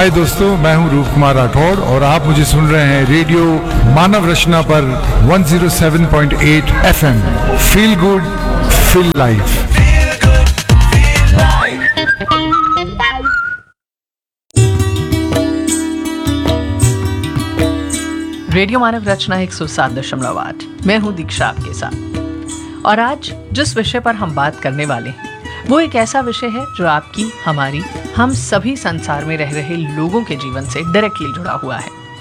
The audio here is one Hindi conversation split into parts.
हाय दोस्तों, मैं हूं रूप कुमार राठौड़ और आप मुझे सुन रहे हैं रेडियो मानव रचना पर 107.8 FM। Feel good, feel life. Radio मानव रचना 107.8। मैं हूं दीक्षा आपके साथ, और आज जिस विषय पर हम बात करने वाले हैं वो एक ऐसा विषय है जो आपकी, हमारी, हम सभी संसार में रह रहे लोगों के जीवन से डायरेक्टली जुड़ा हुआ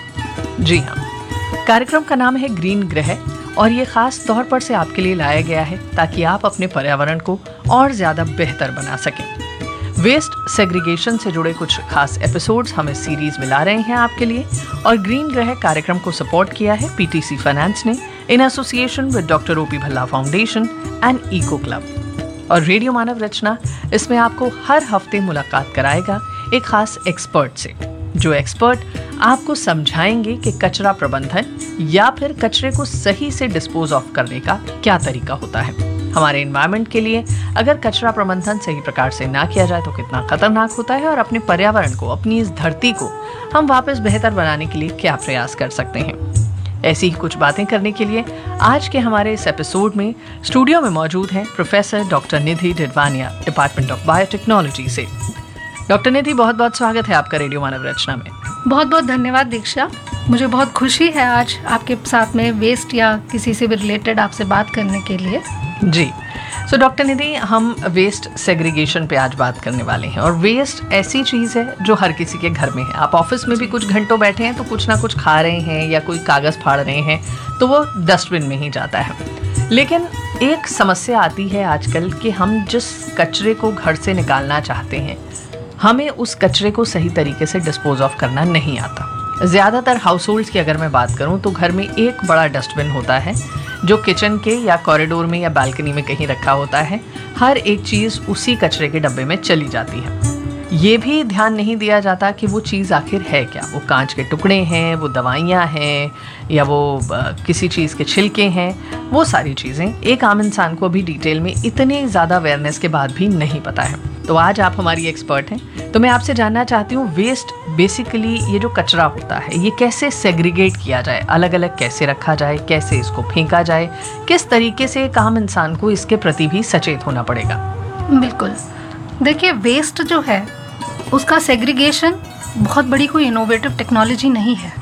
है। जी हाँ, कार्यक्रम का नाम है ग्रीन ग्रह, और ये खास तौर पर से आपके लिए लाया गया है ताकि आप अपने पर्यावरण को और ज्यादा बेहतर बना सकें। वेस्ट सेग्रीगेशन से जुड़े कुछ खास एपिसोड्स हम इस सीरीज में ला रहे हैं आपके लिए, और ग्रीन ग्रह कार्यक्रम को सपोर्ट किया है पीटीसी फाइनेंस ने in association with doctor OP Bhalla foundation and eco club. और रेडियो मानव रचना इसमें आपको हर हफ्ते मुलाकात कराएगा एक खास एक्सपर्ट से, जो एक्सपर्ट आपको समझाएंगे कि कचरा प्रबंधन या फिर कचरे को सही से डिस्पोज ऑफ करने का क्या तरीका होता है। हमारे एनवायरनमेंट के लिए अगर कचरा प्रबंधन सही प्रकार से ना किया जाए तो कितना खतरनाक होता है, और अपने पर्यावरण को, अपनी इस धरती को हम वापस बेहतर बनाने के लिए क्या प्रयास कर सकते हैं। ऐसी ही कुछ बातें करने के लिए आज के हमारे इस एपिसोड में स्टूडियो में मौजूद हैं professor doctor Nidhi Didwania, department of biotechnology से। डॉक्टर निधि, बहुत बहुत स्वागत है आपका रेडियो मानव रचना में। बहुत बहुत धन्यवाद दीक्षा, मुझे बहुत खुशी है आज आपके साथ में वेस्ट या किसी से भी रिलेटेड आपसे बात करने के लिए। जी, सो डॉक्टर निधि, हम वेस्ट सेग्रीगेशन पे आज बात करने वाले हैं, और वेस्ट ऐसी चीज़ है जो हर किसी के घर में है। आप ऑफिस में भी कुछ घंटों बैठे हैं तो कुछ ना कुछ खा रहे हैं या कोई कागज़ फाड़ रहे हैं तो वो डस्टबिन में ही जाता है। लेकिन एक समस्या आती है आजकल कि हम जिस कचरे को घर से निकालना चाहते हैं, हमें उस कचरे को सही तरीके से डिस्पोज ऑफ करना नहीं आता। ज़्यादातर हाउस होल्ड्स की अगर मैं बात करूं तो घर में एक बड़ा डस्टबिन होता है जो किचन के या कॉरिडोर में या बालकनी में कहीं रखा होता है। हर एक चीज़ उसी कचरे के डब्बे में चली जाती है। ये भी ध्यान नहीं दिया जाता कि वो चीज़ आखिर है क्या। वो कांच के टुकड़े हैं, वो दवाइयाँ हैं, या वो किसी चीज़ के छिलके हैं। वो सारी चीज़ें एक आम इंसान को भी डिटेल में इतने ज़्यादा अवेयरनेस के बाद भी नहीं पता है। तो आज आप हमारी एक्सपर्ट हैं, तो मैं आपसे जानना चाहती हूँ, वेस्ट बेसिकली ये जो कचरा होता है ये कैसे सेग्रीगेट किया जाए, अलग अलग कैसे रखा जाए, कैसे इसको फेंका जाए, किस तरीके से एक आम इंसान को इसके प्रति भी सचेत होना पड़ेगा। बिल्कुल, देखिए वेस्ट जो है उसका सेग्रीगेशन बहुत बड़ी कोई इनोवेटिव टेक्नोलॉजी नहीं है।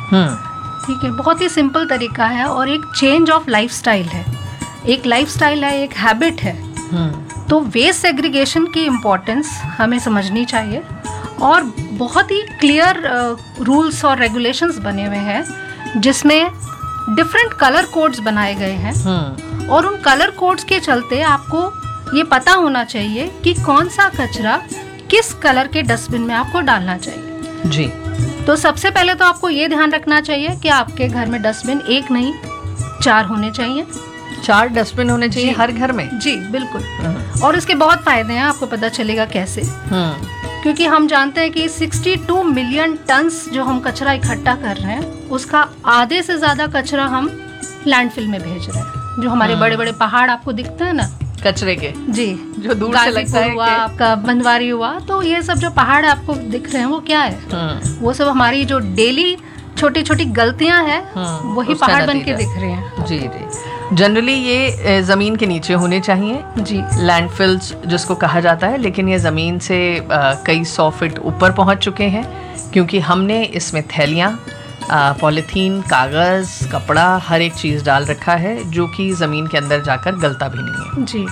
ठीक है, बहुत ही सिंपल तरीका है और एक चेंज ऑफ लाइफस्टाइल है। एक लाइफस्टाइल है, एक हैबिट है। तो वेस्ट सेग्रीगेशन की इम्पोर्टेंस हमें समझनी चाहिए, और बहुत ही क्लियर रूल्स और रेगुलेशंस बने हुए हैं जिसमें डिफरेंट कलर कोड्स बनाए गए हैं। और उन कलर कोड्स के चलते आपको ये पता होना चाहिए कि कौन सा कचरा किस कलर के डस्टबिन में आपको डालना चाहिए। जी, तो सबसे पहले तो आपको ये ध्यान रखना चाहिए कि आपके घर में डस्टबिन एक नहीं 4 होने चाहिए। 4 डस्टबिन होने चाहिए हर घर में? जी बिल्कुल। और इसके बहुत फायदे हैं, आपको पता चलेगा कैसे। क्योंकि हम जानते हैं कि 62 मिलियन टन्स जो हम कचरा इकट्ठा कर रहे हैं उसका आधे से ज्यादा कचरा हम लैंडफिल में भेज रहे हैं। जो हमारे बड़े बड़े पहाड़ आपको दिखते हैं ना कचरे के, जी, जो दूर से लगता है हुआ, आपका बंदवारी हुआ, तो ये सब जो पहाड़ आपको दिख रहे हैं वो क्या है? वो सब हमारी जो डेली छोटी छोटी गलतियां हैं वही पहाड़ बन के दिख रहे हैं। जी जी, जनरली ये जमीन के नीचे होने चाहिए जी, लैंडफिल्स जिसको कहा जाता है, लेकिन ये जमीन से कई 100 फीट ऊपर पहुंच चुके हैं, क्योंकि हमने इसमें थैलियां, पॉलीथीन, कागज़, कपड़ा, हर एक चीज़ डाल रखा है जो कि ज़मीन के अंदर जाकर गलता भी नहीं है। जी,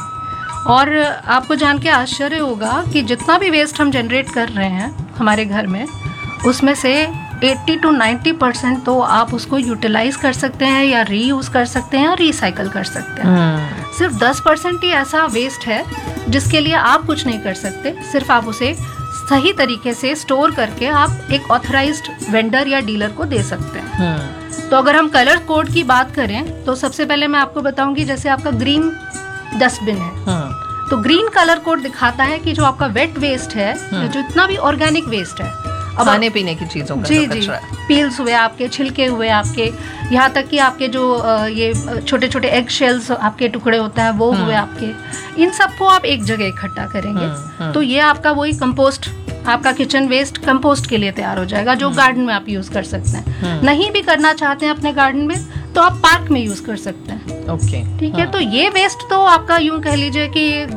और आपको जान के आश्चर्य होगा कि जितना भी वेस्ट हम जनरेट कर रहे हैं हमारे घर में, उसमें से 80 to 90% तो आप उसको यूटिलाइज कर सकते हैं या रीयूज़ कर सकते हैं या रिसाइकल कर सकते हैं। सिर्फ 10% ही ऐसा वेस्ट है जिसके लिए आप कुछ नहीं कर सकते। सिर्फ आप उसे सही तरीके से स्टोर करके आप एक ऑथराइज्ड वेंडर या डीलर को दे सकते हैं। तो अगर हम कलर कोड की बात करें तो सबसे पहले मैं आपको बताऊंगी, जैसे आपका ग्रीन डस्टबिन है तो ग्रीन कलर कोड दिखाता है कि जो आपका वेट वेस्ट है, जो इतना भी ऑर्गेनिक वेस्ट है, अब खाने पीने की चीजों का जी जी, पील्स हुए आपके, छिलके हुए आपके, यहाँ तक कि आपके जो ये छोटे छोटे एग शेल्स आपके टुकड़े होते हैं वो हुए आपके, इन सबको आप एक जगह इकट्ठा करेंगे तो ये आपका वही कंपोस्ट आपका किचन वेस्ट कंपोस्ट के लिए तैयार हो जाएगा, जो गार्डन में आप यूज कर सकते हैं। नहीं भी करना चाहते हैं अपने गार्डन में तो आप पार्क में यूज कर सकते हैं। ओके, ठीक है, तो ये वेस्ट तो आपका यूं कह लीजिए कि